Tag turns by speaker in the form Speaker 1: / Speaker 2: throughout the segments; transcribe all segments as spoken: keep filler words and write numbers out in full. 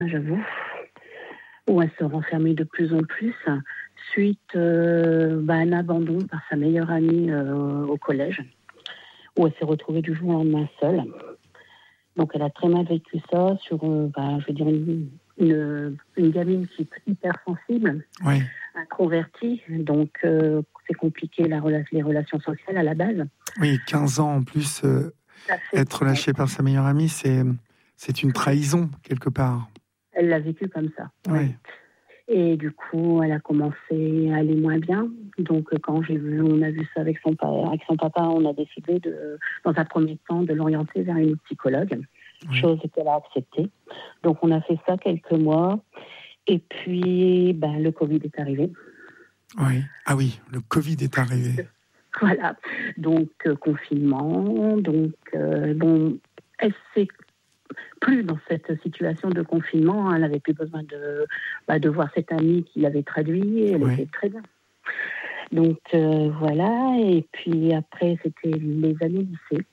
Speaker 1: j'avoue, où elle se renfermait de plus en plus, suite euh, bah, à un abandon par sa meilleure amie euh, au collège, où elle s'est retrouvée du jour au lendemain seule. Donc elle a très mal vécu ça sur, euh, bah, je veux dire, une, une, une gamine qui est hyper sensible,
Speaker 2: oui.
Speaker 1: introvertie, donc euh, c'est compliqué la rela- les relations sociales à la base.
Speaker 2: Oui, quinze ans en plus, euh, être lâché par sa meilleure amie, c'est, c'est une trahison quelque part.
Speaker 1: Elle l'a vécu comme ça,
Speaker 2: oui.
Speaker 1: oui. Et du coup, elle a commencé à aller moins bien. Donc, quand j'ai vu, on a vu ça avec son, avec son papa, on a décidé, de, dans un premier temps, de l'orienter vers une psychologue, oui. Chose qu'elle a acceptée. Donc, on a fait ça quelques mois. Et puis, ben, le Covid est arrivé.
Speaker 2: Oui. Ah oui, le Covid est arrivé.
Speaker 1: Voilà. Donc, euh, confinement. Donc, euh, bon, elle s'est plus dans cette situation de confinement. Elle n'avait plus besoin de, bah, de voir cette amie qui l'avait traduit. Elle oui. était très bien. Donc, euh, voilà. Et puis après, c'était les années lycée.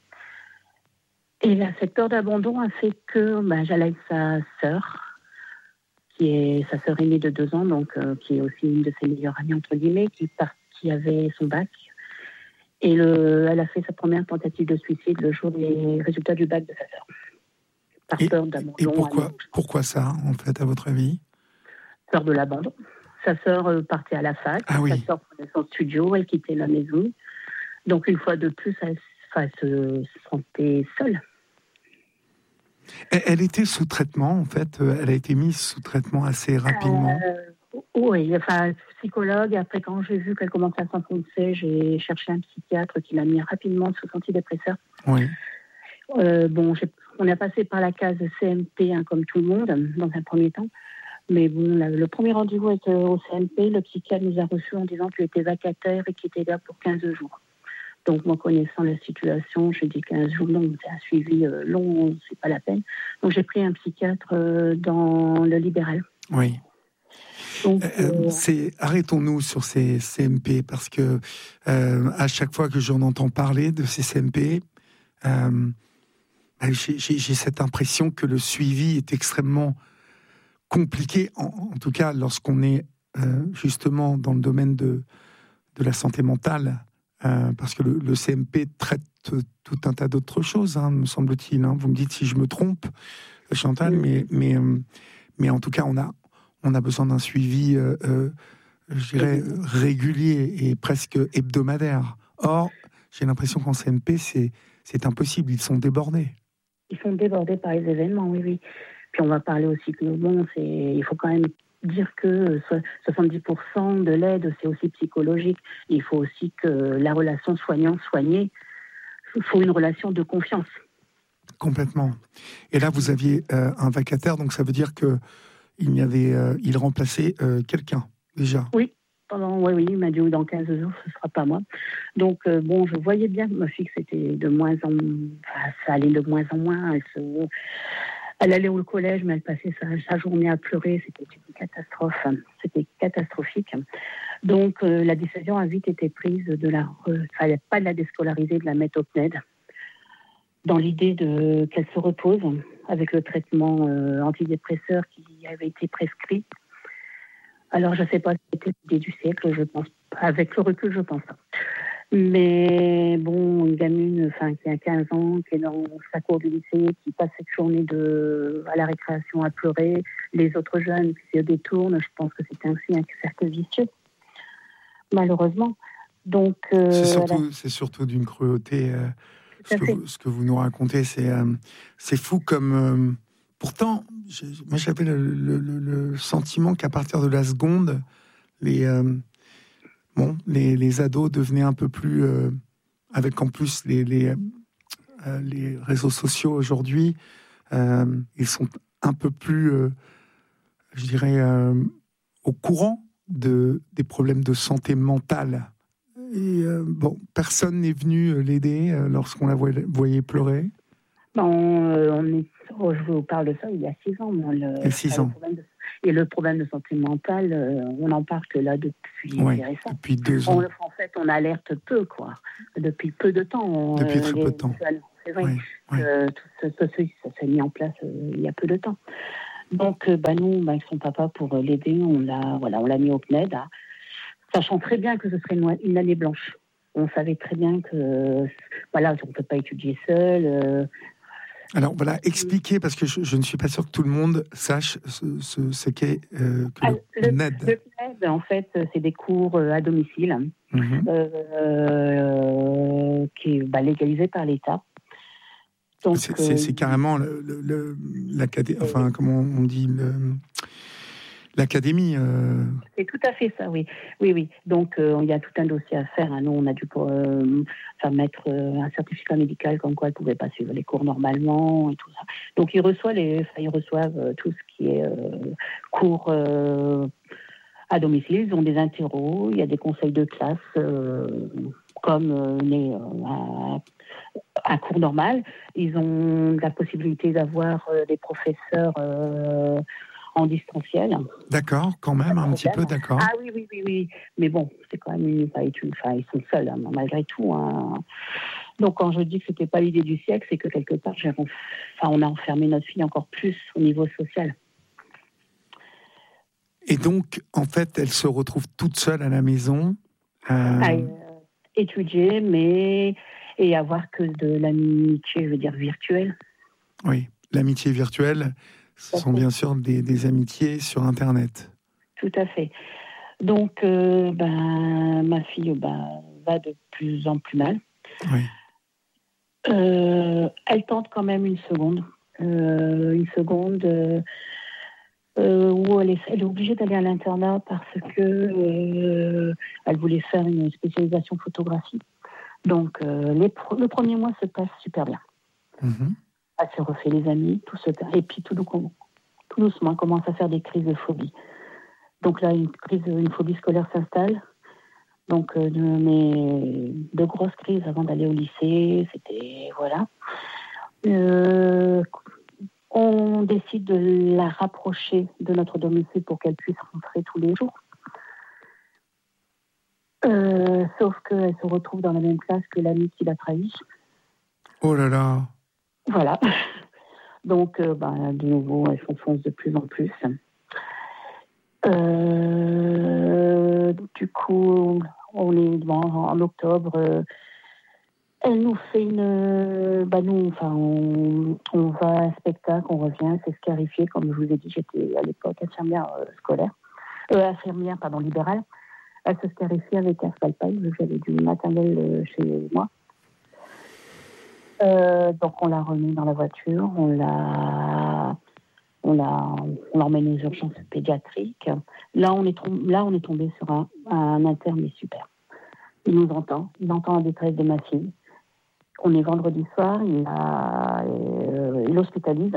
Speaker 1: Et là, cette peur d'abandon a fait que bah, j'allais avec sa sœur, qui est sa sœur aînée de deux ans, donc, euh, qui est aussi une de ses meilleures amies, entre guillemets, qui, part, qui avait son bac. Et le, elle a fait sa première tentative de suicide le jour des résultats du bac de sa sœur. Par
Speaker 2: et,
Speaker 1: peur d'abandon.
Speaker 2: Et pourquoi, pourquoi ça, en fait, à votre avis ?
Speaker 1: Peur de l'abandon. Sa sœur euh, partait à la fac,
Speaker 2: ah, oui.
Speaker 1: sa sœur prenait son studio, elle quittait la maison. Donc, une fois de plus, elle, elle se sentait seule.
Speaker 2: Elle, elle était sous traitement, en fait. Elle a été mise sous traitement assez rapidement.
Speaker 1: Euh, oui, enfin, psychologue. Après, quand j'ai vu qu'elle commençait à s'enfoncer, j'ai cherché un psychiatre qui l'a mis rapidement sous antidépresseur.
Speaker 2: Oui.
Speaker 1: Euh, bon, j'ai, on a passé par la case C M P, hein, comme tout le monde, dans un premier temps. Mais bon, la, le premier rendez-vous avec, euh, au C M P, le psychiatre nous a reçus en disant qu'il était vacataire et qu'il était là pour quinze jours. Donc, moi, connaissant la situation, j'ai dit quinze jours, non, c'est un suivi euh, long, c'est pas la peine. Donc, j'ai pris un psychiatre euh, dans le libéral.
Speaker 2: Oui.
Speaker 1: Donc,
Speaker 2: euh,
Speaker 1: euh,
Speaker 2: c'est, arrêtons-nous sur ces C M P, parce que euh, à chaque fois que j'en entends parler de ces C M P, euh, j'ai, j'ai, j'ai cette impression que le suivi est extrêmement compliqué, en, en tout cas lorsqu'on est euh, justement dans le domaine de, de la santé mentale, euh, parce que le, le C M P traite tout un tas d'autres choses, hein, me semble-t-il. Hein. Vous me dites si je me trompe, Chantal, oui. mais, mais, mais en tout cas, on a, on a besoin d'un suivi, euh, euh, je dirais, régulier et presque hebdomadaire. Or, j'ai l'impression qu'en C M P, c'est, c'est impossible, ils sont débordés.
Speaker 1: Ils sont débordés par les événements, oui, oui. Puis on va parler aussi que, bon, c'est, il faut quand même dire que soixante-dix pour cent de l'aide, c'est aussi psychologique. Il faut aussi que la relation soignant-soigné, il faut une relation de confiance.
Speaker 2: Complètement. Et là, vous aviez euh, un vacataire, donc ça veut dire que il y avait, euh, il remplaçait euh, quelqu'un déjà.
Speaker 1: Oui. Pendant, oui, oui, il m'a dit dans quinze jours, ce ne sera pas moi. Donc, euh, bon, je voyais bien que ma fille, c'était de moins en moins, enfin, ça allait de moins en moins. Elle, se, elle allait au collège, mais elle passait sa, sa journée à pleurer. C'était une catastrophe. C'était catastrophique. Donc, euh, la décision a vite été prise de la, euh, enfin, pas de la déscolariser, de la mettre au P N E D, dans l'idée de, qu'elle se repose avec le traitement euh, antidépresseur qui avait été prescrit. Alors, je ne sais pas si c'était l'idée du siècle, je pense pas. Avec le recul, je pense pas. Mais bon, une gamine enfin, qui a quinze ans, qui est dans sa cour du lycée, qui passe cette journée de, à la récréation à pleurer, les autres jeunes qui se détournent, je pense que c'est ainsi un cercle vicieux, malheureusement. Donc, euh,
Speaker 2: c'est, surtout,
Speaker 1: voilà.
Speaker 2: c'est surtout d'une cruauté. Euh, ce, que vous, ce que vous nous racontez, c'est, euh, c'est fou comme... Euh, pourtant, je, moi j'avais le, le, le, le sentiment qu'à partir de la seconde, les, euh, bon, les, les ados devenaient un peu plus... Euh, avec en plus les, les, euh, les réseaux sociaux aujourd'hui, euh, ils sont un peu plus, euh, je dirais, euh, au courant de, des problèmes de santé mentale. Et euh, bon, personne n'est venu l'aider euh, lorsqu'on la voyait, voyait pleurer.
Speaker 1: Bon, euh, on est, oh, je vous parle de ça il y a six ans. Moi, le,
Speaker 2: il y a six ans.
Speaker 1: Le de, et le problème de santé mentale, euh, on n'en parle que là depuis
Speaker 2: oui,
Speaker 1: récent.
Speaker 2: Depuis deux ans.
Speaker 1: On, en fait, on alerte peu, quoi. Depuis peu de temps.
Speaker 2: Depuis
Speaker 1: euh,
Speaker 2: très
Speaker 1: les,
Speaker 2: peu de temps.
Speaker 1: C'est vrai.
Speaker 2: Oui, oui.
Speaker 1: Euh, tout ce, ce, ça s'est mis en place euh, il y a peu de temps. Donc, euh, bah, nous, bah, avec son papa, pour euh, l'aider, on l'a, voilà, on l'a mis au C N E D, hein, sachant très bien que ce serait une, une année blanche. On savait très bien que, euh, voilà, on ne peut pas étudier seul. Euh,
Speaker 2: Alors voilà, expliquez, parce que je, je ne suis pas sûr que tout le monde sache ce, ce, ce qu'est euh, que
Speaker 1: ah,
Speaker 2: le
Speaker 1: le,
Speaker 2: C N E D.
Speaker 1: le C N E D, en fait, c'est des cours euh, à domicile,
Speaker 2: Mm-hmm.
Speaker 1: euh, qui est bah, légalisé par l'État.
Speaker 2: Donc, c'est, c'est, c'est carrément le, le, le, l'académie, enfin, comment on dit, le, l'académie. Euh...
Speaker 1: C'est tout à fait ça, oui. Oui, oui. Donc, euh, il y a tout un dossier à faire. Hein. Nous, on a dû euh, faire mettre euh, un certificat médical comme quoi elle ne pouvait pas suivre les cours normalement et tout ça. Donc, ils reçoivent, les, enfin, ils reçoivent euh, tout ce qui est euh, cours euh, à domicile. Ils ont des interros, il y a des conseils de classe euh, comme euh, les, euh, un, un cours normal. Ils ont la possibilité d'avoir euh, des professeurs euh, en distanciel.
Speaker 2: D'accord, quand même, un petit peu, d'accord.
Speaker 1: Ah oui, oui, oui, oui. Mais bon, c'est quand même une, enfin, ils sont seuls, hein, malgré tout. Hein. Donc, quand je dis que c'était pas l'idée du siècle, c'est que quelque part, j'ai, enfin, on a enfermé notre fille encore plus au niveau social.
Speaker 2: Et donc, en fait, elle se retrouve toute seule à la maison.
Speaker 1: Euh... À, euh, étudier, mais et avoir que de l'amitié, je veux dire, virtuelle.
Speaker 2: Oui, l'amitié virtuelle, ce sont bien sûr des, des amitiés sur Internet.
Speaker 1: Tout à fait. Donc, euh, ben, ma fille ben, va de plus en plus mal.
Speaker 2: Oui.
Speaker 1: Euh, elle tente quand même une seconde. Euh, une seconde euh, euh, où elle est, elle est obligée d'aller à l'internat parce que euh, elle voulait faire une spécialisation photographie. Donc, euh, les pro- le premier mois se passe super bien.
Speaker 2: Mm-hmm.
Speaker 1: Elle se refait les amis, tout se et puis tout, tout doucement, elle commence à faire des crises de phobie. Donc là, une crise, une phobie scolaire s'installe. Donc, euh, de, mes, de grosses crises avant d'aller au lycée, c'était, voilà. Euh, on décide de la rapprocher de notre domicile pour qu'elle puisse rentrer tous les jours. Euh, sauf qu'elle se retrouve dans la même classe que l'ami qui l'a trahi.
Speaker 2: Oh là là.
Speaker 1: Voilà. Donc, euh, ben, de nouveau, elle s'enfonce de plus en plus. Euh, du coup, on est bon, en octobre. Euh, elle nous fait une. Bah nous, enfin, on, on va à un spectacle, on revient, c'est scarifié. Comme je vous ai dit, j'étais à l'époque infirmière euh, scolaire, euh, infirmière, pardon, libérale. Elle se scarifie avec un scalpel, vu que j'avais du maternel euh, chez moi. Euh, donc, on l'a remis dans la voiture, on l'a. On, l'a, on l'emmène aux urgences pédiatriques. Là, on est, là, on est tombé sur un, un interne, mais super. Il nous entend, il entend la détresse de ma fille. On est vendredi soir, il, a, euh, il l'hospitalise.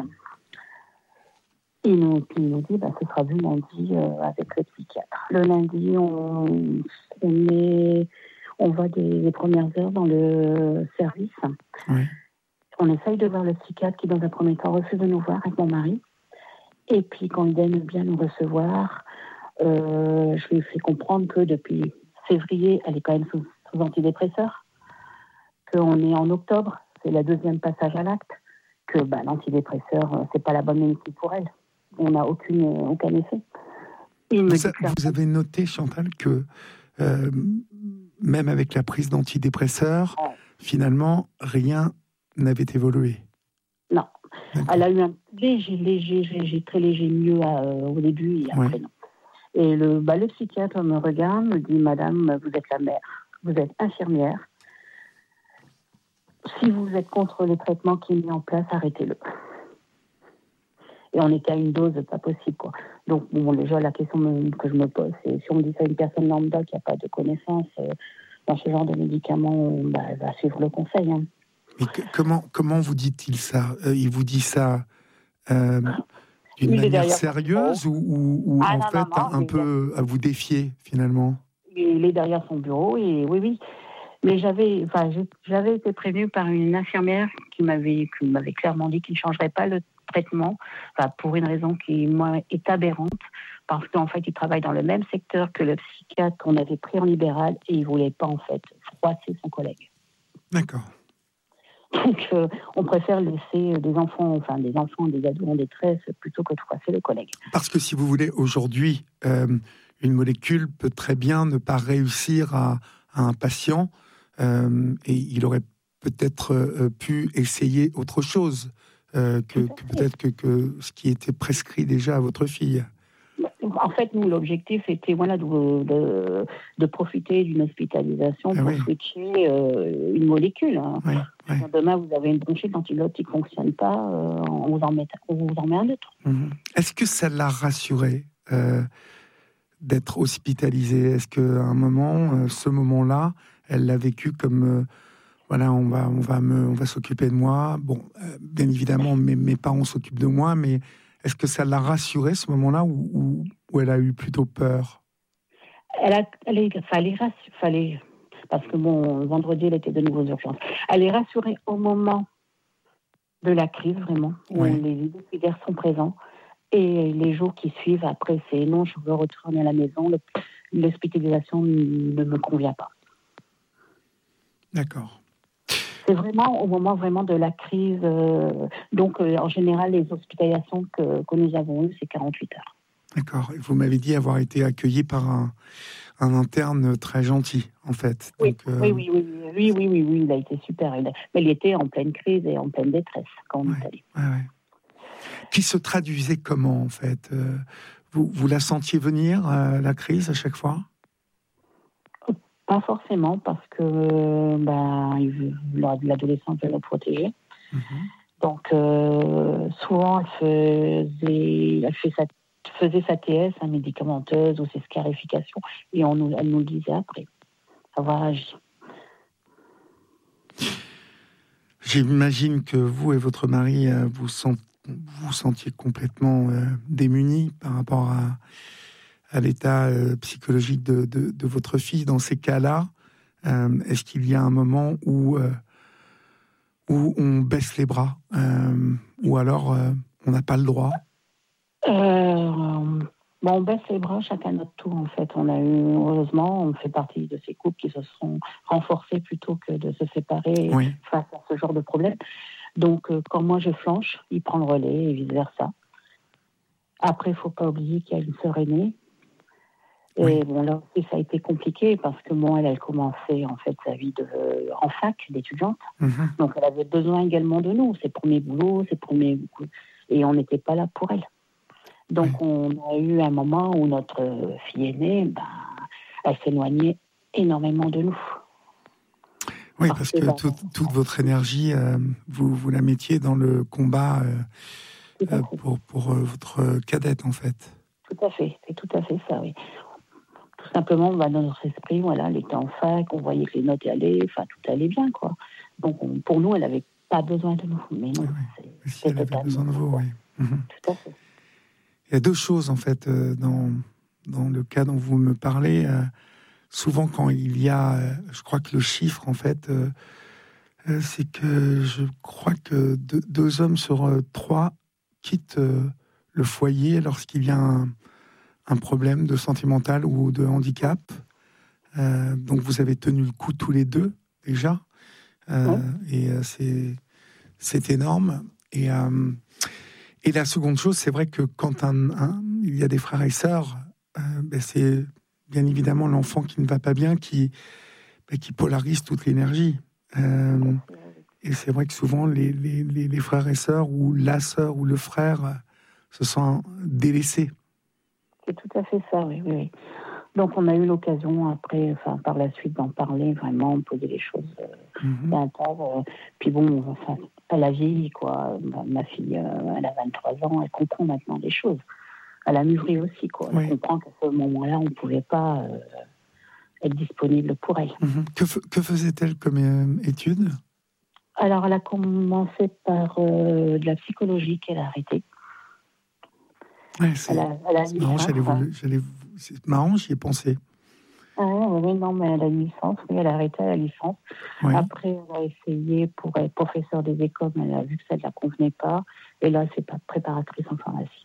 Speaker 1: Il nous, il nous dit, bah, ce sera vu lundi euh, avec le psychiatre. Le lundi, on, on, est, on va des, des premières heures dans le service.
Speaker 2: Oui.
Speaker 1: On essaye de voir le psychiatre qui, dans un premier temps, refuse de nous voir avec mon mari. Et puis, quand il aime bien nous recevoir, euh, je lui fais comprendre que depuis février, elle est quand même sous, sous antidépresseur, qu'on est en octobre, c'est le deuxième passage à l'acte, que bah, l'antidépresseur, c'est pas la bonne médecine pour elle. On n'a aucune, aucun effet.
Speaker 2: Il vous, a, vous avez noté, Chantal, que euh, même avec la prise d'antidépresseurs, ouais. finalement, rien n'avait évolué.
Speaker 1: Non. D'accord. Elle a eu un léger, léger, léger, très léger mieux à, euh, au début et après ouais. non. Et le, bah, le psychiatre me regarde, me dit, Madame, vous êtes la mère, vous êtes infirmière. Si vous êtes contre le traitement qui est mis en place, arrêtez-le. Et on était à une dose pas possible, quoi. Donc, bon, déjà, la question que je me pose, c'est si on dit ça à une personne lambda qui n'a pas de connaissance euh, dans ce genre de médicaments, bah, elle va suivre le conseil, hein.
Speaker 2: Mais que, comment, comment vous dit-il ça euh, Il vous dit ça euh, d'une
Speaker 1: il
Speaker 2: manière sérieuse ou, ou, ou
Speaker 1: ah,
Speaker 2: en
Speaker 1: non,
Speaker 2: fait
Speaker 1: non, non,
Speaker 2: un peu à vous défier finalement?
Speaker 1: Il est derrière son bureau et oui, oui. Mais j'avais, enfin, j'avais été prévenue par une infirmière qui m'avait, qui m'avait clairement dit qu'il ne changerait pas le traitement, enfin, pour une raison qui, moi, est aberrante, parce qu'en fait, il travaille dans le même secteur que le psychiatre qu'on avait pris en libéral et il ne voulait pas, en fait, froisser son collègue.
Speaker 2: D'accord.
Speaker 1: Donc, euh, on préfère laisser des enfants, enfin des enfants, des ados en détresse, plutôt que de froisser le collègue.
Speaker 2: Parce que si vous voulez, aujourd'hui, euh, une molécule peut très bien ne pas réussir à, à un patient, euh, et il aurait peut-être euh, pu essayer autre chose euh, que, que peut-être que, que ce qui était prescrit déjà à votre fille.
Speaker 1: En fait, nous, l'objectif était voilà, de, de, de profiter d'une hospitalisation
Speaker 2: ah
Speaker 1: pour
Speaker 2: oui.
Speaker 1: switcher euh, une molécule. Hein.
Speaker 2: Oui, oui.
Speaker 1: Demain, vous avez une bronchite, l'antibiotique qui ne fonctionne pas, euh, on, vous en met, on vous en met un autre.
Speaker 2: Mmh. Est-ce que ça l'a rassurée euh, d'être hospitalisée? Est-ce qu'à un moment, euh, ce moment-là, elle l'a vécu comme... Euh, voilà, on va, on va me, on va s'occuper de moi. Bon, euh, bien évidemment, mes, mes parents s'occupent de moi, mais est-ce que ça l'a rassurée ce moment-là, ou, ou, ou elle a eu plutôt peur?
Speaker 1: Elle a, elle est, fallait, fallait, parce que bon, vendredi, elle était de nouveau aux urgences. Elle est rassurée au moment de la crise, vraiment, où
Speaker 2: Oui.
Speaker 1: les décidaires sont présents. Et les jours qui suivent, après, c'est non, je veux retourner à la maison, l'hospitalisation ne me convient pas.
Speaker 2: D'accord.
Speaker 1: C'est vraiment au moment vraiment de la crise. Euh, donc, euh, en général, les hospitalisations que, que nous avons eues, c'est quarante-huit heures.
Speaker 2: D'accord. Et vous m'avez dit avoir été accueilli par un, un interne très gentil, en fait.
Speaker 1: Oui,
Speaker 2: Donc, euh...
Speaker 1: oui, oui, oui, oui, oui, oui, oui, il a été super. Il a... Mais il était en pleine crise et en pleine détresse quand on
Speaker 2: ouais,
Speaker 1: est allé.
Speaker 2: Ouais, ouais. Qui se traduisait comment, en fait? euh, vous, vous la sentiez venir, euh, la crise, à chaque fois?
Speaker 1: Pas forcément, parce que ben, l'adolescent veut le protéger. Mm-hmm. Donc, euh, souvent, elle faisait, elle fait sa, faisait sa T S, hein, médicamenteuse, ou ses scarifications, et on nous, elle nous le disait après, avoir agi.
Speaker 2: J'imagine que vous et votre mari, euh, vous sent, vous sentiez complètement euh, démunis par rapport à, à l'état euh, psychologique de, de, de votre fille. Dans ces cas-là, euh, est-ce qu'il y a un moment où, euh, où on baisse les bras, euh, ou alors euh, on n'a pas le droit?
Speaker 1: euh, bon, on baisse les bras, chacun notre tour, en fait. On a eu, heureusement, on fait partie de ces couples qui se sont renforcés plutôt que de se séparer
Speaker 2: oui.
Speaker 1: face à ce genre de problème. Donc, euh, quand moi je flanche, il prend le relais et vice-versa. Après, il ne faut pas oublier qu'il y a une sœur aînée. Et oui. Bon, là aussi, ça a été compliqué parce que bon, elle, elle commençait en fait sa vie de, euh, en fac d'étudiante. Mm-hmm. Donc, elle avait besoin également de nous, ses premiers boulots, ses premiers... Et on n'était pas là pour elle. Donc, oui. On a eu un moment où notre fille aînée, ben, elle s'éloignait énormément de nous.
Speaker 2: Oui, parce, parce que, que ben, tout, toute votre énergie, euh, vous, vous la mettiez dans le combat euh, euh, pour, pour euh, votre cadette, en fait.
Speaker 1: Tout à fait, c'est tout à fait ça, oui. Tout simplement, bah, dans notre esprit, voilà, elle était en fac, on voyait que les notes allaient, enfin, tout allait bien, quoi. Donc, on, pour nous, elle n'avait pas besoin de nous. Mais non,
Speaker 2: oui. c'est, si elle avait besoin de vous, oui. Mm-hmm.
Speaker 1: Tout à fait.
Speaker 2: Il y a deux choses, en fait, euh, dans, dans le cas dont vous me parlez. Euh, souvent, quand il y a, euh, je crois que le chiffre, en fait, euh, euh, c'est que je crois que deux, deux hommes sur euh, trois quittent euh, le foyer lorsqu'il y a un, un problème de santé mentale ou de handicap. Euh, donc, vous avez tenu le coup tous les deux, déjà. Euh, oui. Et euh, c'est, c'est énorme. Et, euh, et la seconde chose, c'est vrai que quand un, un, il y a des frères et sœurs, euh, ben c'est bien évidemment l'enfant qui ne va pas bien qui, ben qui polarise toute l'énergie. Euh, et c'est vrai que souvent, les, les, les frères et sœurs, ou la sœur ou le frère, se sentent délaissés.
Speaker 1: C'est tout à fait ça, oui, oui. Donc, on a eu l'occasion, après, enfin, par la suite, d'en parler, vraiment, poser les choses euh, mm-hmm. euh, puis bon, enfin, elle a vieilli, quoi. Ma, ma fille, euh, elle a vingt-trois ans, elle comprend maintenant les choses. Elle a mûri aussi, quoi. Elle oui. comprend qu'à ce moment-là, on ne pouvait pas euh, être disponible pour elle.
Speaker 2: Mm-hmm. Que, f- que faisait-elle comme euh, étude?
Speaker 1: Alors, elle a commencé par euh, de la psychologie qu'elle a arrêtée.
Speaker 2: Ouais, c'est,
Speaker 1: elle a, elle a
Speaker 2: c'est marrant, j'allais vous, j'allais, c'est marrant, j'y ai pensé.
Speaker 1: Ah oui, non, mais elle a une licence, oui, elle a arrêté la licence. Oui. Après, elle a essayé pour être professeure des écoles, mais elle a vu que ça ne la convenait pas. Et là, c'est pas préparatrice en pharmacie.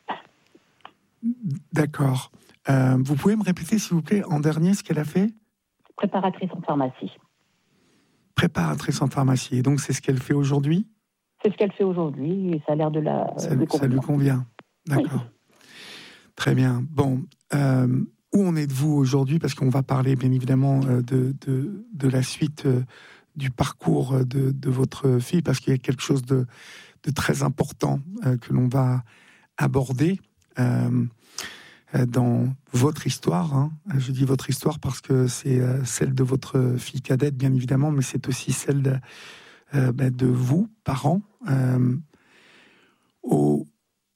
Speaker 2: D'accord. Euh, vous pouvez me répéter, s'il vous plaît, en dernier, ce qu'elle a fait?
Speaker 1: Préparatrice en pharmacie.
Speaker 2: Préparatrice en pharmacie. Et donc, c'est ce qu'elle fait aujourd'hui ?
Speaker 1: C'est ce qu'elle fait aujourd'hui et ça a l'air de la.
Speaker 2: Ça,
Speaker 1: lui
Speaker 2: ça lui convient. D'accord. Oui. Très bien. Bon, euh, où en êtes-vous aujourd'hui ? Parce qu'on va parler, bien évidemment, de, de, de la suite du parcours de, de votre fille, parce qu'il y a quelque chose de, de très important euh, que l'on va aborder. Euh, dans votre histoire, hein. Je dis votre histoire parce que c'est euh, celle de votre fille cadette, bien évidemment, mais c'est aussi celle de, euh, ben de vous, parents. Euh, au...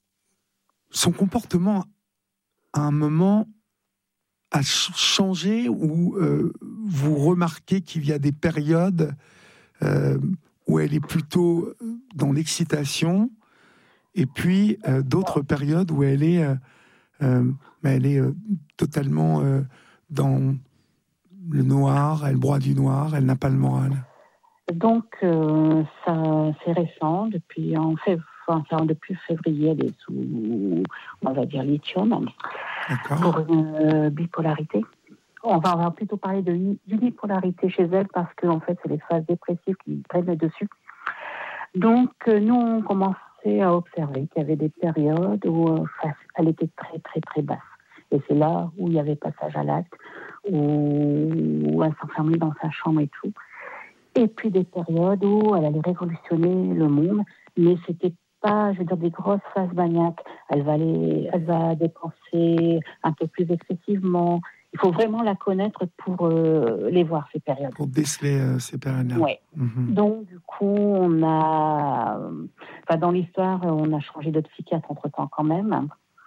Speaker 2: Son comportement, à un moment, a changé où euh, vous remarquez qu'il y a des périodes euh, où elle est plutôt dans l'excitation, et puis euh, d'autres périodes où elle est... Euh, Euh, mais elle est euh, totalement euh, dans le noir, elle broie du noir, elle n'a pas le moral.
Speaker 1: Donc, euh, ça, c'est récent, depuis, en fév... enfin, depuis février, elle est sous, on va dire, lithium,
Speaker 2: D'accord.
Speaker 1: Pour une euh, bipolarité. On va, on va plutôt parler de unipolarité chez elle, parce que, en fait, c'est les phases dépressives qui prennent le dessus. Donc, euh, nous, on commence à observer qu'il y avait des périodes où euh, elle était très, très, très basse. Et c'est là où il y avait passage à l'acte, où, où elle s'enfermait dans sa chambre et tout. Et puis des périodes où elle allait révolutionner le monde, mais c'était pas, je veux dire, des grosses phases maniaques. Elle va, aller, elle va dépenser un peu plus excessivement. Il faut vraiment la connaître pour euh, les voir, ces périodes.
Speaker 2: Pour déceler euh, ces périodes-là.
Speaker 1: Oui.
Speaker 2: Mm-hmm.
Speaker 1: Donc, du coup, on a... Enfin, dans l'histoire, on a changé de psychiatre entre-temps quand même.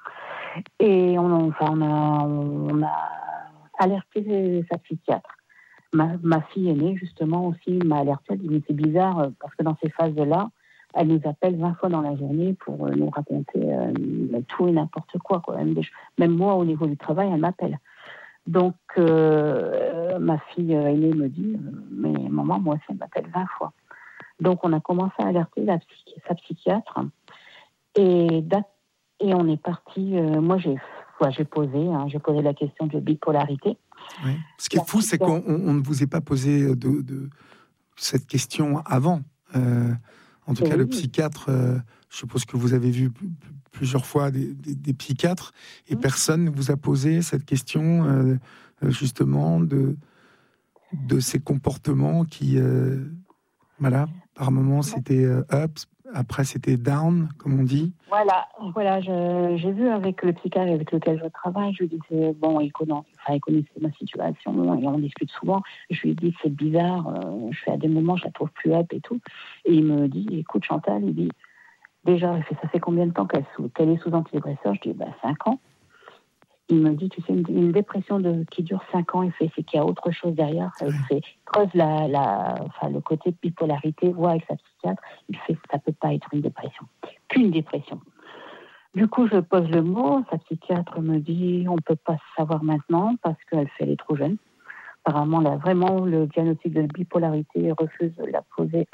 Speaker 1: Et on, enfin, on, a, on a alerté sa psychiatre. Ma, ma fille aînée, justement, aussi m'a alerté. Elle dit, mais c'est bizarre, parce que dans ces phases-là, elle nous appelle vingt fois dans la journée pour nous raconter euh, tout et n'importe quoi, quoi. Même, des... Même moi, au niveau du travail, elle m'appelle. Donc, euh, ma fille aînée me dit, mais maman, moi aussi, elle m'appelle vingt fois. Donc, on a commencé à alerter la psychi- sa psychiatre. Et, et on est parti, euh, moi, j'ai, ouais, j'ai posé, hein, j'ai posé la question de bipolarité.
Speaker 2: Oui. Ce qui est la fou, c'est qu'on on ne vous ait pas posé de, de cette question avant. Euh, en tout oui. cas, le psychiatre, euh, je suppose que vous avez vu p- p- plusieurs fois des, des, des psychiatres, et mmh. personne ne vous a posé cette question, euh, justement, de, de ces comportements qui, euh, voilà, par moments c'était euh, up, après c'était down, comme on dit.
Speaker 1: Voilà, voilà, je, j'ai vu avec le psychiatre avec lequel je travaille, je lui disais, bon, il connaissait, enfin, il connaissait ma situation et on discute souvent. Je lui ai dit, c'est bizarre, euh, je fais à des moments, je la trouve plus up et tout. Et il me dit, écoute Chantal, il dit, déjà, il fait, ça fait combien de temps qu'elle, sous, qu'elle est sous antidépresseur? Je dis, bah, cinq ans. Il me dit, tu sais, une, une dépression de, qui dure cinq ans, il fait, c'est qu'il y a autre chose derrière. Il fait, creuse la, la, enfin, le côté bipolarité, voit avec sa psychiatre, il fait, ça peut pas être une dépression. Qu'une dépression. Du coup, je pose le mot, sa psychiatre me dit, on peut pas savoir maintenant parce qu'elle fait, elle est trop jeune. Apparemment, là, vraiment, le diagnostic de bipolarité refuse de la poser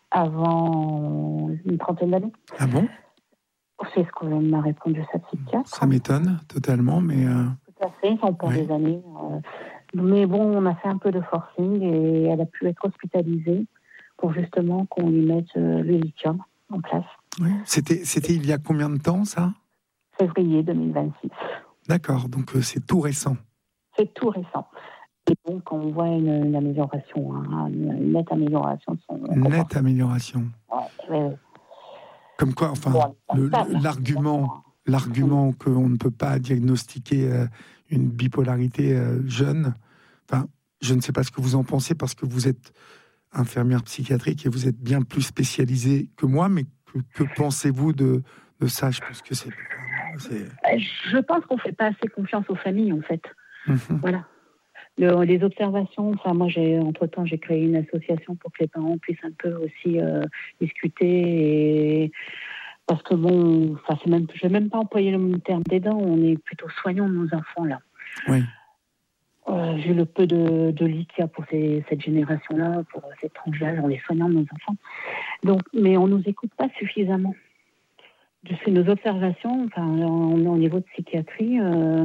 Speaker 1: avant une trentaine d'années.
Speaker 2: Ah bon?
Speaker 1: C'est ce que m'a répondu sa psychiatre.
Speaker 2: Ça m'étonne totalement, mais... Euh...
Speaker 1: Tout à fait, on perd ouais. des années. Euh... Mais bon, on a fait un peu de forcing et elle a pu être hospitalisée pour justement qu'on lui mette euh, le lithium en place.
Speaker 2: Oui. C'était, c'était il y a combien de temps, ça?
Speaker 1: Février deux mille vingt-six.
Speaker 2: D'accord, donc euh, c'est tout récent.
Speaker 1: C'est tout récent. Et donc, on voit une, une amélioration, hein, une, une nette amélioration de son...
Speaker 2: Nette amélioration.
Speaker 1: Ouais, ouais.
Speaker 2: Comme quoi, enfin, bon, le, l'argument, l'argument mmh. qu'on ne peut pas diagnostiquer euh, une bipolarité euh, jeune, enfin, je ne sais pas ce que vous en pensez parce que vous êtes infirmière psychiatrique et vous êtes bien plus spécialisée que moi, mais que, que pensez-vous de, de ça? Je pense que c'est, c'est...
Speaker 1: Je pense qu'on ne fait pas assez confiance aux familles, en fait. Mmh. Voilà. Le, les observations, enfin moi j'ai entre-temps j'ai créé une association pour que les parents puissent un peu aussi euh, discuter et parce que bon, enfin c'est même, je vais même pas employer le terme d'aidant, on est plutôt soignants de nos enfants là.
Speaker 2: Oui.
Speaker 1: Euh, vu le peu de, de lit qu'il y a pour ces, cette génération-là, pour cette tranche-là, on est soignants de nos enfants. Donc, mais on nous écoute pas suffisamment. Je fais nos observations, enfin au niveau de psychiatrie. Euh,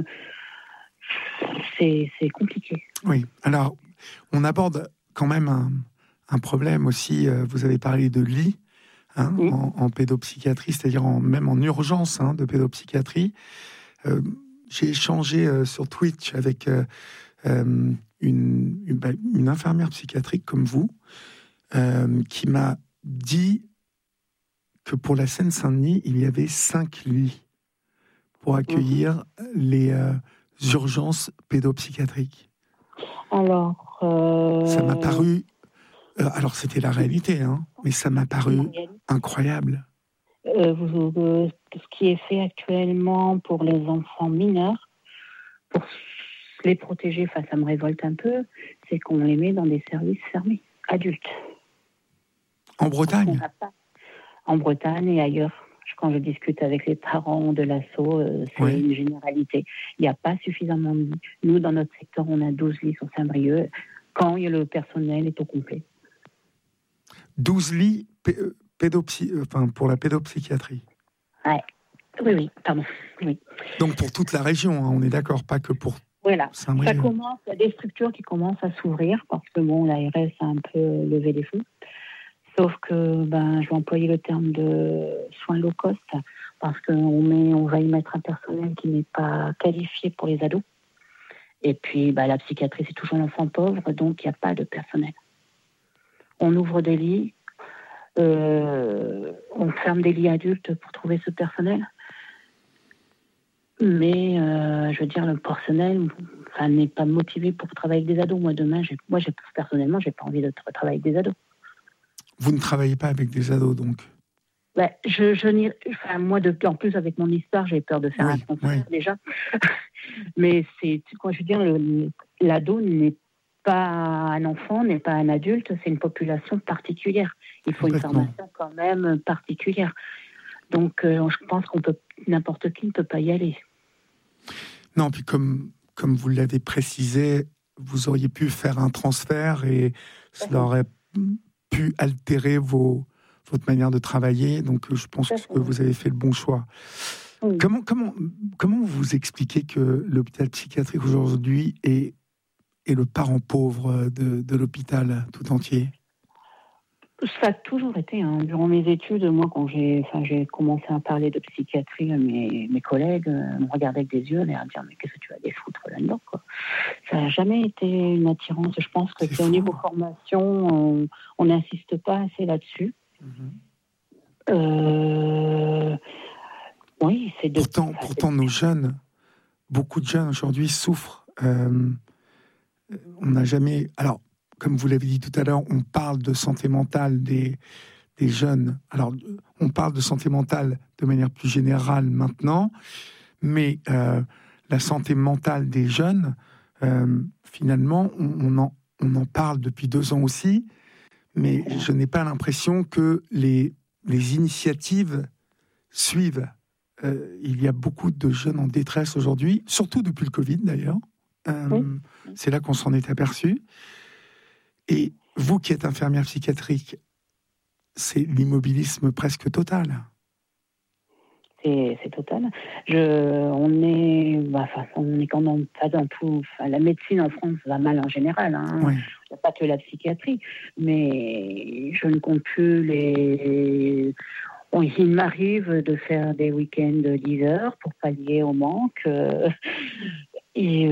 Speaker 1: C'est, c'est compliqué.
Speaker 2: Oui, alors on aborde quand même un, un problème aussi. Euh, vous avez parlé de lit hein, oui. en, en pédopsychiatrie, c'est-à-dire en, même en urgence hein, de pédopsychiatrie. Euh, j'ai échangé euh, sur Twitch avec euh, euh, une, une, bah, une infirmière psychiatrique comme vous, euh, qui m'a dit que pour la Seine-Saint-Denis, il y avait cinq lits pour accueillir mmh. les euh, urgences pédopsychiatriques.
Speaker 1: Alors, euh...
Speaker 2: ça m'a paru. Euh, alors, c'était la réalité, hein, mais ça m'a paru incroyable.
Speaker 1: Euh, vous, euh, ce qui est fait actuellement pour les enfants mineurs, pour les protéger, enfin, ça me révolte un peu, c'est qu'on les met dans des services fermés, adultes.
Speaker 2: En Bretagne ?
Speaker 1: Pas... En Bretagne et ailleurs. Quand je discute avec les parents de l'assaut, euh, c'est oui. une généralité. Il n'y a pas suffisamment de lits. Nous, dans notre secteur, on a douze lits sur Saint-Brieuc, quand le personnel est au complet.
Speaker 2: douze lits p- pédopsy... enfin, pour la pédopsychiatrie.
Speaker 1: Ouais. Oui, oui, pardon. Oui.
Speaker 2: Donc pour toute la région, hein, on est d'accord, pas que pour
Speaker 1: voilà.
Speaker 2: Saint-Brieuc.
Speaker 1: Ça commence, il y a des structures qui commencent à s'ouvrir, parce que bon, l'A R S a un peu levé les fonds. Sauf que, ben, je vais employer le terme de soins low cost, parce qu'on met, on va y mettre un personnel qui n'est pas qualifié pour les ados. Et puis, ben, la psychiatrie, c'est toujours l'enfant pauvre, donc il n'y a pas de personnel. On ouvre des lits, euh, on ferme des lits adultes pour trouver ce personnel. Mais, euh, je veux dire, le personnel enfin, n'est pas motivé pour travailler avec des ados. Moi, demain, j'ai, moi j'ai, personnellement, je n'ai pas envie de travailler avec des ados.
Speaker 2: Vous ne travaillez pas avec des ados, donc ?
Speaker 1: Ben, je, je n'y, enfin, moi, de, en plus, avec mon histoire, j'ai peur de faire oui, un transfert, oui. déjà. Mais c'est, quoi, je veux dire, le, l'ado n'est pas un enfant, n'est pas un adulte, c'est une population particulière. Il faut une formation quand même particulière. Donc, euh, je pense qu'on peut, n'importe qui ne peut pas y aller.
Speaker 2: Non, puis comme, comme vous l'avez précisé, vous auriez pu faire un transfert et cela aurait pu altérer vos, votre manière de travailler. Donc, je pense que vous avez fait le bon choix. Oui. Comment, comment, comment vous expliquez que l'hôpital psychiatrique aujourd'hui est, est le parent pauvre de, de l'hôpital tout entier ?
Speaker 1: Ça a toujours été. Hein. Durant mes études, moi, quand j'ai, enfin, j'ai commencé à parler de psychiatrie, mes, mes collègues euh, me regardaient avec des yeux, et à dire mais qu'est-ce que tu vas aller foutre là-dedans, quoi. Ça n'a jamais été une attirance. Je pense que c'est, c'est au niveau formation, on n'insiste pas assez là-dessus. Mm-hmm. Euh, oui, c'est de...
Speaker 2: Pourtant, enfin, pourtant c'est... nos jeunes, beaucoup de jeunes aujourd'hui souffrent. Euh, on n'a jamais... Alors, comme vous l'avez dit tout à l'heure, on parle de santé mentale des, des jeunes. Alors, on parle de santé mentale de manière plus générale maintenant, mais euh, la santé mentale des jeunes, euh, finalement, on, on, en, on en parle depuis deux ans aussi, mais je n'ai pas l'impression que les, les initiatives suivent. Euh, il y a beaucoup de jeunes en détresse aujourd'hui, surtout depuis le Covid d'ailleurs. Euh, oui. C'est là qu'on s'en est aperçu. Et vous qui êtes infirmière psychiatrique, c'est l'immobilisme presque total.
Speaker 1: C'est, c'est total. Je, on est, bah, on est quand même pas dans tout. Enfin, la médecine en France va mal en général. Hein. Oui. Il n'y a pas que la psychiatrie, mais je ne compte plus les. Bon, il m'arrive de faire des week-ends de dix heures pour pallier au manque. Et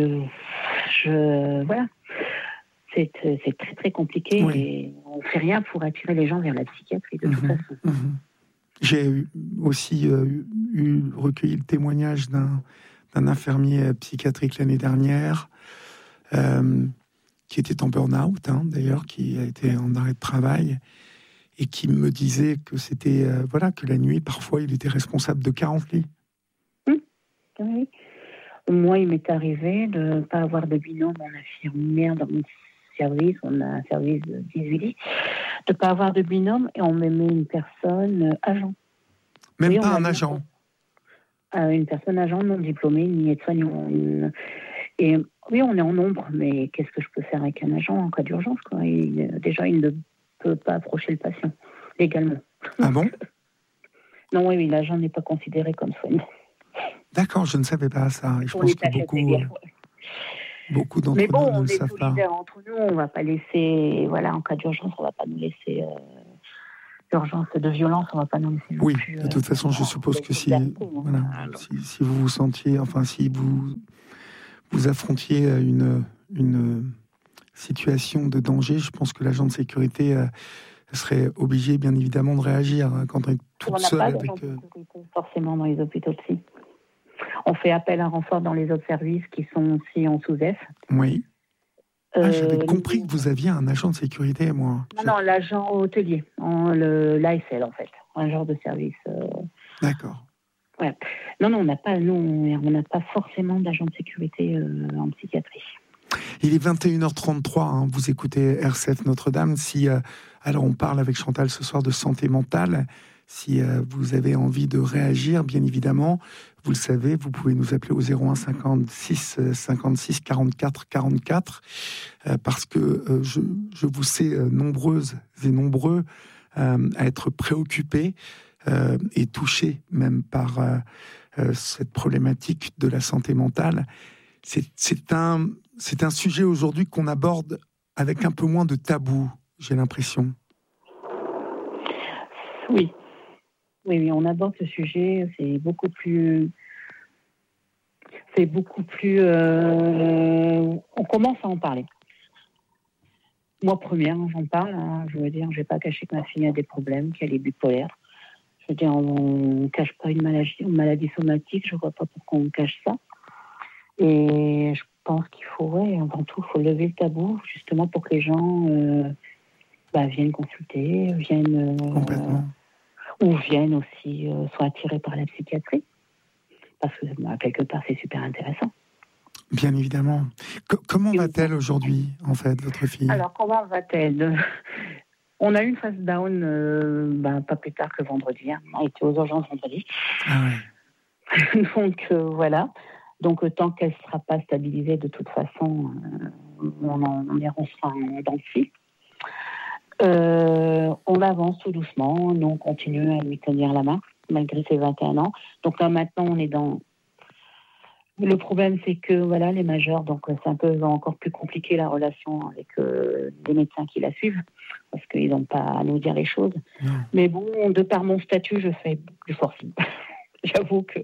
Speaker 1: je, voilà. C'est, c'est très, très compliqué oui. Et on ne fait rien pour attirer les gens vers la psychiatrie, de mmh, toute façon. Mmh.
Speaker 2: J'ai aussi euh, eu recueilli le témoignage d'un, d'un infirmier psychiatrique l'année dernière euh, qui était en burn-out, hein, d'ailleurs, qui a été en arrêt de travail et qui me disait que c'était, euh, voilà, que la nuit, parfois, il était responsable de quarante lits.
Speaker 1: Mmh. Oui. Moi, il m'est arrivé de ne pas avoir de binôme en infirmière dans mon service, on a un service de dix-huit lits, de ne pas avoir de binôme et on me met une personne euh, agent.
Speaker 2: Même
Speaker 1: oui,
Speaker 2: pas un agent
Speaker 1: euh, Une personne agent non diplômée, ni aide-soignant. Une... Et oui, on est en nombre, mais qu'est-ce que je peux faire avec un agent en cas d'urgence, quoi. Il, déjà, il ne peut pas approcher le patient, légalement.
Speaker 2: Ah bon?
Speaker 1: Non, oui, oui, l'agent n'est pas considéré comme soignant.
Speaker 2: D'accord, je ne savais pas ça. Et je pense que beaucoup...
Speaker 1: Euh...
Speaker 2: Beaucoup d'entre
Speaker 1: Mais bon,
Speaker 2: nous ne
Speaker 1: on
Speaker 2: le
Speaker 1: est
Speaker 2: savent pas.
Speaker 1: solidaires entre nous. On va pas laisser, voilà, en cas d'urgence, on va pas nous laisser euh, d'urgence, de violence, on va pas nous laisser non
Speaker 2: Oui,
Speaker 1: plus.
Speaker 2: de toute
Speaker 1: euh,
Speaker 2: façon, je
Speaker 1: non,
Speaker 2: suppose
Speaker 1: c'est
Speaker 2: que si,
Speaker 1: solidarité, hein.
Speaker 2: voilà,
Speaker 1: Donc,
Speaker 2: si, si vous vous sentiez, enfin, si vous vous affrontiez une une situation de danger, je pense que l'agent de sécurité euh, serait obligé, bien évidemment, de réagir hein, quand on est toute
Speaker 1: on n'a
Speaker 2: seule
Speaker 1: pas d'agent
Speaker 2: avec.
Speaker 1: de
Speaker 2: euh,
Speaker 1: sécurité forcément dans les hôpitaux de psy. On fait appel à un renfort dans les autres services qui sont aussi en sous-F.
Speaker 2: Oui. Ah, j'avais
Speaker 1: Euh,
Speaker 2: compris que vous aviez un agent de sécurité, moi.
Speaker 1: non, non, l'agent hôtelier, l'A S L en fait, un genre de service. Euh,
Speaker 2: D'accord.
Speaker 1: ouais. Non, non, on n'a pas, non, on n'a pas forcément d'agent de sécurité euh, en psychiatrie.
Speaker 2: Il est vingt et une heures trente-trois, hein, vous écoutez R C F Notre-Dame. Si, euh, alors, on parle avec Chantal ce soir de santé mentale. Si euh, vous avez envie de réagir, bien évidemment, vous le savez, vous pouvez nous appeler au zéro un cinquante-six cinquante-six quarante-quatre quarante-quatre, euh, parce que euh, je, je vous sais euh, nombreuses et nombreux euh, à être préoccupés euh, et touchés même par euh, euh, cette problématique de la santé mentale. C'est, c'est un, c'est un sujet aujourd'hui qu'on aborde avec un peu moins de tabou, j'ai l'impression.
Speaker 1: Oui. Oui, oui, on aborde ce sujet, c'est beaucoup plus... C'est beaucoup plus... Euh, on commence à en parler. Moi, première, j'en parle. Hein, je veux dire, je ne vais pas cacher que ma fille a des problèmes, qu'elle est bipolaire. Je veux dire, on ne cache pas une maladie, une maladie somatique. Je ne vois pas pourquoi on cache ça. Et je pense qu'il faut, ouais, avant tout, il faut lever le tabou, justement pour que les gens euh, bah, viennent consulter, viennent... Euh,
Speaker 2: Complètement.
Speaker 1: ou viennent aussi, euh, soient attirés par la psychiatrie. Parce que, bah, quelque part, c'est super intéressant.
Speaker 2: Bien évidemment. C- comment va-t-elle aujourd'hui, en fait, votre fille ?
Speaker 1: Alors, comment va-t-elle ? On a eu une phase down euh, bah, pas plus tard que vendredi. Hein. On était aux urgences vendredi.
Speaker 2: Ah ouais.
Speaker 1: Donc, euh, voilà. Donc, euh, tant qu'elle ne sera pas stabilisée, de toute façon, euh, on, en, on, on sera en dents de scie. Euh, on avance tout doucement. Nous, on continue à lui tenir la main, malgré ses vingt et un ans. Donc là, maintenant, on est dans... Le problème, c'est que voilà, les majeurs, donc c'est un peu encore plus compliqué la relation avec euh, les médecins qui la suivent, parce qu'ils n'ont pas à nous dire les choses.
Speaker 2: Non.
Speaker 1: Mais bon, de par mon statut, je fais du forcing. J'avoue que...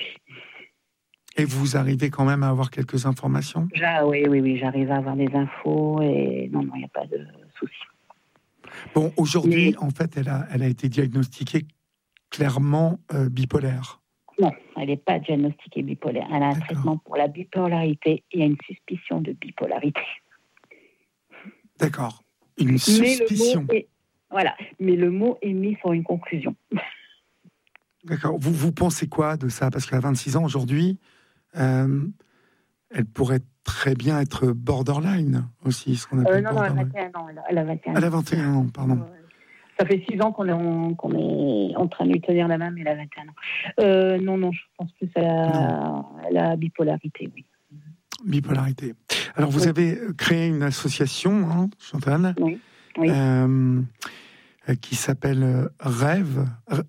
Speaker 2: Et vous arrivez quand même à avoir quelques informations ?
Speaker 1: Ja, oui, oui, oui, j'arrive à avoir des infos et non, non, il n'y a pas de souci.
Speaker 2: Bon, aujourd'hui,
Speaker 1: Mais...
Speaker 2: en fait, elle a, elle a été diagnostiquée clairement euh, bipolaire.
Speaker 1: Non, elle n'est pas diagnostiquée bipolaire. Elle a un
Speaker 2: D'accord.
Speaker 1: traitement pour la bipolarité et il y a une suspicion de bipolarité.
Speaker 2: D'accord. Une suspicion.
Speaker 1: Mais le mot est... Voilà, mais le mot est mis sur une conclusion.
Speaker 2: D'accord. Vous, vous pensez quoi de ça ? Parce qu'à vingt-six ans, aujourd'hui, euh, elle pourrait très bien être borderline aussi, ce qu'on appelle
Speaker 1: Euh, non, non, elle a
Speaker 2: borderline.
Speaker 1: vingt et un ans. Elle a, elle a vingt et un
Speaker 2: Elle a
Speaker 1: ans.
Speaker 2: vingt et un ans, pardon.
Speaker 1: Ça fait six ans qu'on est, en, qu'on est en train de lui tenir la main, mais elle a vingt et un ans. Euh, non, non, je pense plus à la, à la bipolarité, oui.
Speaker 2: Bipolarité. Alors, vous
Speaker 1: Oui.
Speaker 2: avez créé une association, hein, Chantal,
Speaker 1: Oui, oui.
Speaker 2: euh, qui s'appelle Rêve.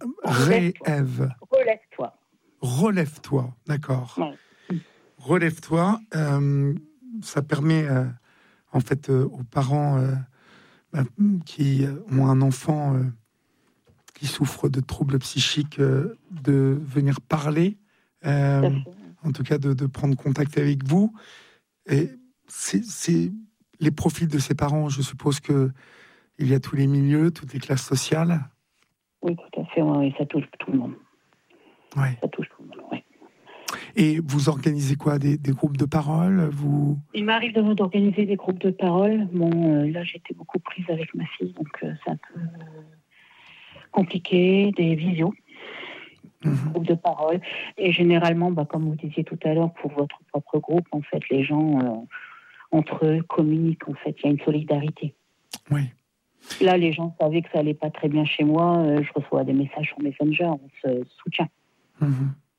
Speaker 2: Rêve.
Speaker 1: Relève-toi.
Speaker 2: Relève-toi, d'accord.
Speaker 1: Oui.
Speaker 2: Relève-toi. Euh, ça permet, euh, en fait, euh, aux parents euh, bah, qui ont un enfant euh, qui souffre de troubles psychiques euh, de venir parler, euh, en tout cas de, de prendre contact avec vous. Et c'est, c'est les profils de ces parents, je suppose que il y a tous les milieux, toutes les classes sociales.
Speaker 1: Oui, tout à fait, oui, ça touche tout le monde.
Speaker 2: Ouais.
Speaker 1: Ça touche tout le monde, oui.
Speaker 2: Et vous organisez quoi, des, des groupes de parole vous...
Speaker 1: Il m'arrive de, d'organiser des groupes de parole. Bon, euh, là, j'étais beaucoup prise avec ma fille, donc euh, c'est un peu euh, compliqué, des visios, mmh. des groupes de parole. Et généralement, bah, comme vous disiez tout à l'heure, pour votre propre groupe, en fait, les gens, euh, entre eux, communiquent. En fait, il y a une solidarité.
Speaker 2: Oui.
Speaker 1: Là, les gens savaient que ça allait pas très bien chez moi. Euh, je reçois des messages sur Messenger, on se soutient.
Speaker 2: Mmh.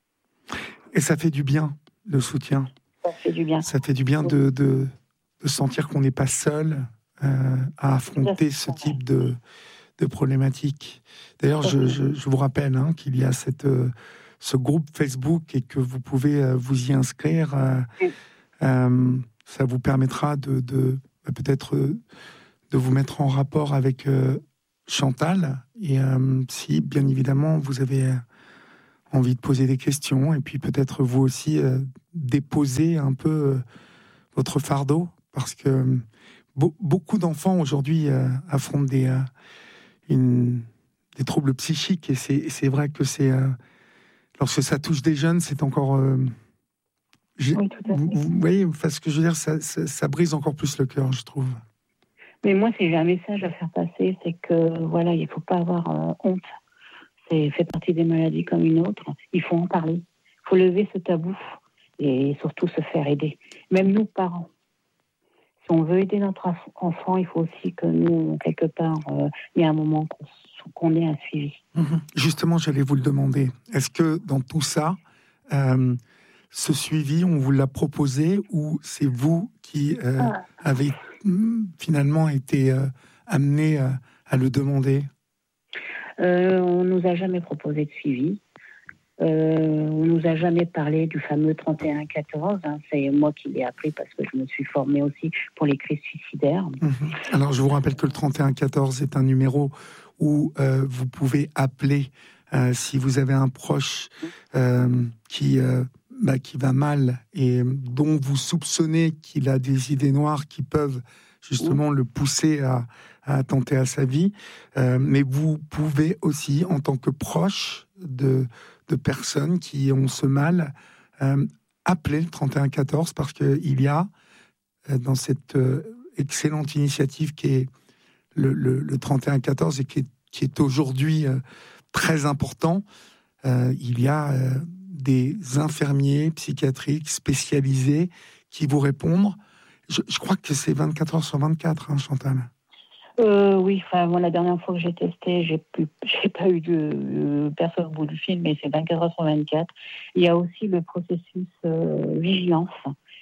Speaker 2: Et ça fait du bien, le soutien.
Speaker 1: Ça fait du bien.
Speaker 2: Ça fait du bien de, de, de sentir qu'on n'est pas seul euh, à affronter ce type de, de problématique. D'ailleurs, je, je, je vous rappelle hein, qu'il y a cette, euh, ce groupe Facebook et que vous pouvez euh, vous y inscrire. Euh, euh, ça vous permettra de, de peut-être de vous mettre en rapport avec euh, Chantal. Et euh, si, bien évidemment, vous avez envie de poser des questions, et puis peut-être vous aussi euh, déposer un peu euh, votre fardeau, parce que euh, be- beaucoup d'enfants aujourd'hui euh, affrontent des, euh, une, des troubles psychiques, et c'est, et c'est vrai que c'est euh, lorsque ça touche des jeunes, c'est encore... Euh, j'ai-
Speaker 1: Oui, tout à
Speaker 2: vous,
Speaker 1: fait.
Speaker 2: vous voyez, enfin, ce que je veux dire, ça, ça, ça brise encore plus le cœur, je trouve.
Speaker 1: Mais moi, si j'ai un message à faire passer, c'est que voilà, il ne faut pas avoir euh, honte. C'est fait partie des maladies comme une autre. Il faut en parler. Il faut lever ce tabou et surtout se faire aider. Même nous, parents. Si on veut aider notre aff- enfant, il faut aussi que nous, quelque part, euh, il y a un moment qu'on, qu'on ait un suivi.
Speaker 2: Mhm. Justement, j'allais vous le demander. Est-ce que dans tout ça, euh, ce suivi, on vous l'a proposé, ou c'est vous qui euh,
Speaker 1: Ah.
Speaker 2: avez mm, finalement été euh, amené à, à le demander?
Speaker 1: Euh, on nous a jamais proposé de suivi. Euh, on nous a jamais parlé du fameux trente et un quatorze. Hein. C'est moi qui l'ai appris parce que je me suis formée aussi pour les crises suicidaires.
Speaker 2: Mhm. Alors, je vous rappelle que le trente et un quatorze est un numéro où euh, vous pouvez appeler euh, si vous avez un proche euh, qui, euh, bah, qui va mal et dont vous soupçonnez qu'il a des idées noires qui peuvent justement le pousser à, à attenter à sa vie. Euh, mais vous pouvez aussi, en tant que proche de, de personnes qui ont ce mal, euh, appeler le trente et un quatorze, parce qu'il y a euh, dans cette euh, excellente initiative qui est le, le, le trente et un quatorze, et qui est, qui est aujourd'hui euh, très important. Euh, il y a euh, des infirmiers psychiatriques spécialisés qui vous répondent. Je, je crois que c'est vingt-quatre heures sur vingt-quatre, hein, Chantal.
Speaker 1: Euh, oui, enfin, moi, la dernière fois que j'ai testé, j'ai pu, j'ai pas eu de euh, personne au bout du fil, mais c'est vingt-quatre heures sur vingt-quatre. Il y a aussi le processus euh, vigilance,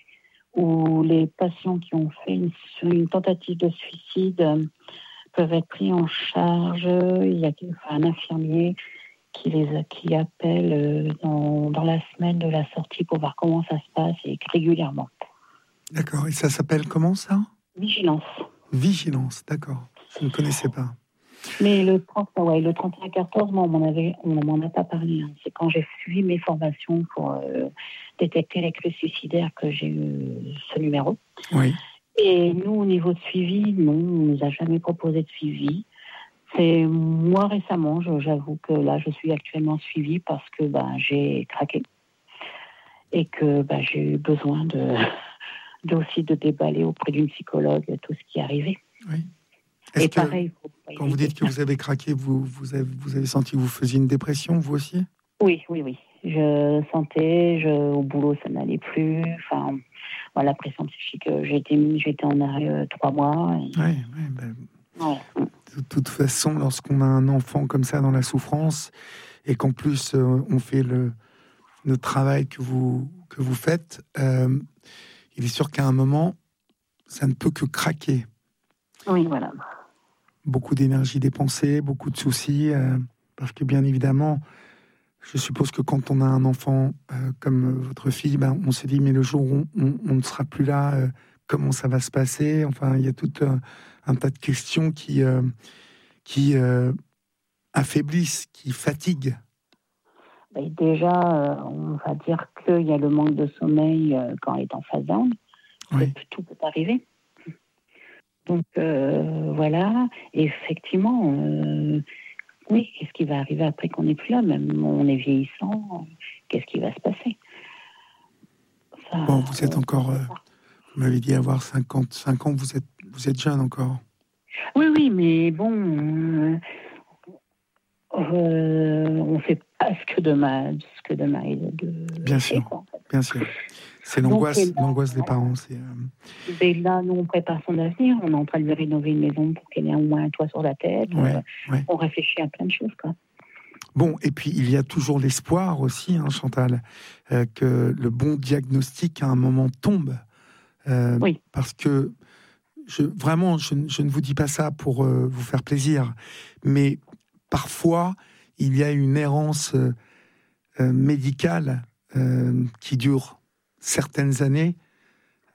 Speaker 1: où les patients qui ont fait une, une tentative de suicide euh, peuvent être pris en charge. Il y a enfin, un infirmier qui les qui appelle euh, dans, dans la semaine de la sortie pour voir comment ça se passe, et régulièrement.
Speaker 2: D'accord. Et ça s'appelle comment, ça?
Speaker 1: Vigilance.
Speaker 2: Vigilance, d'accord. Je ne connaissais pas.
Speaker 1: Mais le trente, ouais, le trente et un quatorze, moi, on m'en avait, on m'en a pas parlé. Hein. C'est quand j'ai suivi mes formations pour euh, détecter les crises suicidaires que j'ai eu ce numéro.
Speaker 2: Oui.
Speaker 1: Et nous, au niveau de suivi, non, on nous a jamais proposé de suivi. C'est moi récemment, je, j'avoue que là, je suis actuellement suivie parce que ben, j'ai craqué et que ben, j'ai eu besoin de, de aussi de déballer auprès d'une psychologue tout ce qui est arrivé.
Speaker 2: Oui. Est-ce
Speaker 1: Et
Speaker 2: que,
Speaker 1: pareil, faut pas
Speaker 2: quand vous
Speaker 1: hésiter.
Speaker 2: dites que vous avez craqué, vous, vous, avez, vous avez senti que vous faisiez une dépression, vous aussi?
Speaker 1: Oui, oui, oui. Je sentais, je, au boulot, ça n'allait plus. Enfin, voilà, la pression psychique, euh, j'ai été, j'ai été en arrêt euh, trois mois. Et...
Speaker 2: Oui, oui. Ben,
Speaker 1: Ouais.
Speaker 2: de toute façon, lorsqu'on a un enfant comme ça dans la souffrance, et qu'en plus euh, on fait le, le travail que vous, que vous faites, euh, il est sûr qu'à un moment, ça ne peut que craquer.
Speaker 1: Oui, voilà.
Speaker 2: Beaucoup d'énergie dépensée, beaucoup de soucis, euh, parce que bien évidemment, je suppose que quand on a un enfant euh, comme votre fille, ben, on se dit, mais le jour où on, on, on ne sera plus là, euh, comment ça va se passer? Enfin, il y a tout un, un tas de questions qui, euh, qui euh, affaiblissent, qui fatiguent.
Speaker 1: Et déjà, euh, on va dire qu'il y a le manque de sommeil euh, quand elle est en phase down.
Speaker 2: Oui.
Speaker 1: Tout peut arriver. Donc, euh, voilà. Et effectivement, euh, oui, qu'est-ce qui va arriver après qu'on n'est plus là? Même on est vieillissant, qu'est-ce qui va se passer? Ça,
Speaker 2: Bon, vous êtes
Speaker 1: on...
Speaker 2: encore, euh, vous m'avez dit avoir cinquante-cinq ans, vous êtes, vous êtes jeune encore.
Speaker 1: Oui, oui, mais bon, euh, euh, on fait pas ce que demain, ce que demain de
Speaker 2: Bien
Speaker 1: fait,
Speaker 2: sûr,
Speaker 1: quoi, en fait.
Speaker 2: bien sûr. C'est
Speaker 1: Donc,
Speaker 2: l'angoisse,
Speaker 1: là,
Speaker 2: l'angoisse des
Speaker 1: voilà.
Speaker 2: parents. C'est, euh...
Speaker 1: Et là, nous, on prépare son avenir. On est en train de lui rénover une maison pour qu'elle ait au moins un toit sur la tête.
Speaker 2: Ouais,
Speaker 1: Euh,
Speaker 2: ouais.
Speaker 1: on réfléchit à plein de choses, quoi.
Speaker 2: Bon, et puis il y a toujours l'espoir aussi, hein, Chantal, euh, que le bon diagnostic à un moment tombe. Euh,
Speaker 1: Oui.
Speaker 2: Parce que, je, vraiment, je, je ne vous dis pas ça pour euh, vous faire plaisir, mais parfois, il y a une errance euh, euh, médicale euh, qui dure certaines années,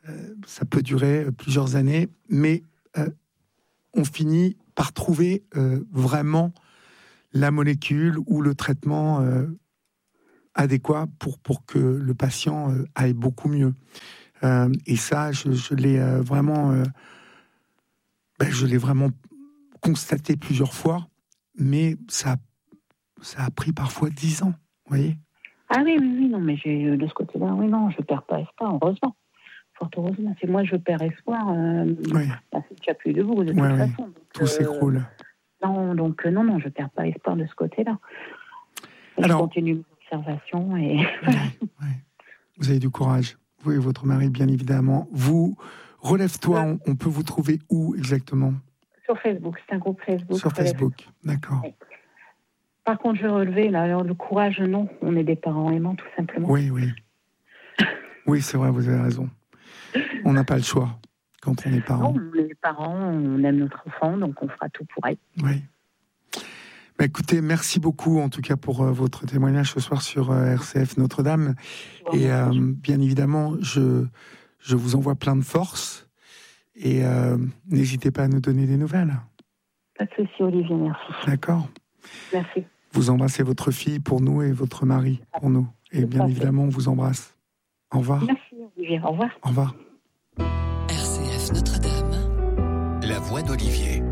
Speaker 2: euh, ça peut durer plusieurs années, mais euh, on finit par trouver euh, vraiment la molécule ou le traitement euh, adéquat pour, pour que le patient euh, aille beaucoup mieux. Euh, et ça, je, je l'ai euh, vraiment, euh, ben, je l'ai vraiment constaté plusieurs fois, mais ça, ça a pris parfois dix ans, vous voyez.
Speaker 1: Ah oui, oui, oui, non, mais j'ai, de ce côté-là, oui, non, je ne perds pas espoir, heureusement. Fort heureusement. C'est moi, je perds espoir, euh,
Speaker 2: Oui.
Speaker 1: bah, c'est qu'il n'y a plus de vous, de
Speaker 2: Ouais,
Speaker 1: toute
Speaker 2: oui.
Speaker 1: façon. Donc,
Speaker 2: Tout
Speaker 1: euh,
Speaker 2: s'écroule.
Speaker 1: Non, donc euh, non, non, je ne perds pas espoir de ce côté-là. Je
Speaker 2: Alors,
Speaker 1: continue mes observations et...
Speaker 2: ouais, ouais. Vous avez du courage. Vous et votre mari, bien évidemment. Vous, Relève-toi, on, on peut vous trouver où exactement?
Speaker 1: Sur Facebook, c'est un groupe Facebook.
Speaker 2: Sur Facebook, d'accord.
Speaker 1: Oui. Par contre, je vais relever, là, alors le courage, non, on est des parents aimants, tout simplement.
Speaker 2: Oui, oui. Oui, c'est vrai, vous avez raison. On n'a pas le choix quand on est parent.
Speaker 1: Non, les parents, on aime notre enfant, donc on fera tout pour elle.
Speaker 2: Oui. Bah, écoutez, merci beaucoup en tout cas pour euh, votre témoignage ce soir sur euh, R C F Notre-Dame. Bon, et euh, bien évidemment, je, je vous envoie plein de force. Et euh, n'hésitez pas à nous donner des nouvelles.
Speaker 1: Pas de souci, Olivier, merci.
Speaker 2: D'accord.
Speaker 1: Merci.
Speaker 2: Vous embrassez votre fille pour nous et votre mari pour nous. Et bien évidemment, on vous embrasse. Au revoir.
Speaker 1: Merci, Olivier. Au revoir.
Speaker 2: Au revoir.
Speaker 3: R C F Notre-Dame. La voix d'Olivier.